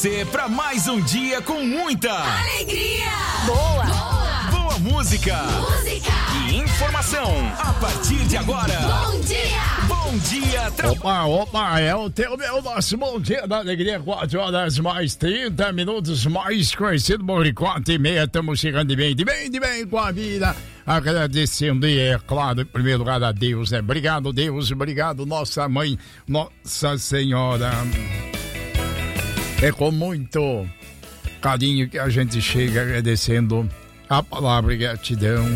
você para mais um dia com muita alegria, boa música e informação. A partir de agora, Bom Dia Opa, é o nosso Bom Dia da Alegria, 4 horas mais 30 minutos, mais conhecido por 4h30. Estamos chegando de bem com a vida. Agradecendo, e é claro, em primeiro lugar a Deus, né? Obrigado, Deus, obrigado, nossa mãe, Nossa Senhora. É com muito carinho que a gente chega agradecendo a palavra gratidão.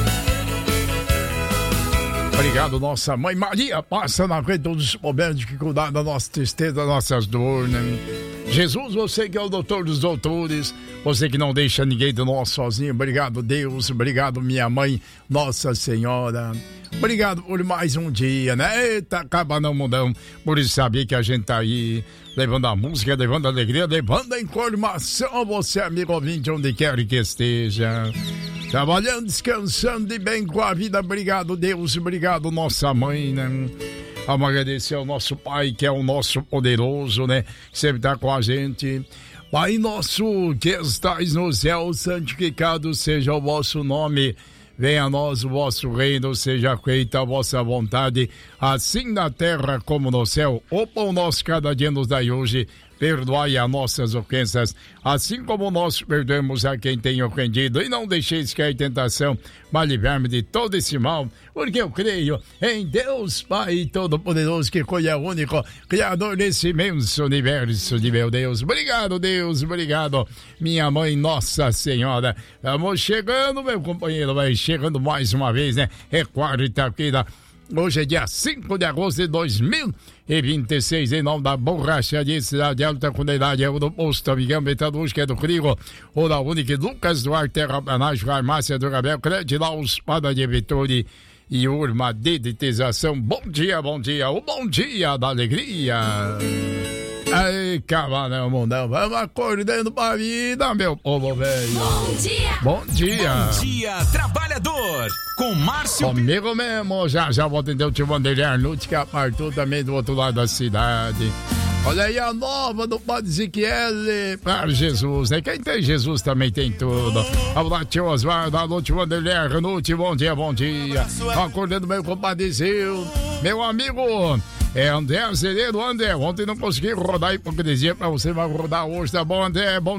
Obrigado, nossa mãe Maria, passa na frente todos os momentos de dificuldade, da nossa tristeza, das nossas dores, né? Jesus, você que é o doutor dos doutores, você que não deixa ninguém de nós sozinho, obrigado, Deus, obrigado, minha mãe, Nossa Senhora. Obrigado por mais um dia, né? Eita, acaba não mudando, por isso saber que a gente tá aí, levando a música, levando a alegria, levando a informação, você, amigo ouvinte, onde quer que esteja. Trabalhando, descansando de bem com a vida. Obrigado, Deus. Obrigado, nossa mãe, né? Vamos agradecer ao nosso Pai, que é o nosso poderoso, né? Que sempre está com a gente. Pai nosso, que estais no céu, santificado seja o vosso nome. Venha a nós o vosso reino, seja feita a vossa vontade, assim na terra como no céu. O pão nosso cada dia nos dai hoje. Perdoai as nossas ofensas, assim como nós perdoamos a quem tem ofendido. E não deixeis cair em tentação, mas livrai-me de todo esse mal, porque eu creio em Deus Pai Todo-Poderoso, que é o único Criador desse imenso universo de meu Deus. Obrigado, Deus, obrigado, minha mãe Nossa Senhora. Vamos chegando, meu companheiro, vai chegando mais uma vez, né? É quarta-feira. Hoje é dia 5 de agosto de 2026, em nome da Borracharia Cidade Alta, com a idade do posto Amigão Metalúrgica do Frigo, ou da Única, Lucas Duarte, Terraplanagem, Farmácia do Gabriel, Credilau, Espada de Vitória e Urma Dedetização. Bom dia, o bom dia da alegria. Aí, camarão, mundão, vamos acordando pra vida, meu povo velho. Bom dia, trabalhador, com Márcio. Comigo mesmo, já vou atender o tio Vanderlei Arnucci, que apartou também do outro lado da cidade. Olha aí a nova do Padre Ezequiel para Jesus, né? Quem tem Jesus também tem tudo. Vamos lá, tio Osvaldo, alô, tio Vanderlei Arnucci, bom dia. Acordando meu compadecido, meu amigo. André Azeredo, André, ontem não consegui rodar a hipocrisia pra você, vai rodar hoje, tá bom, André? Bom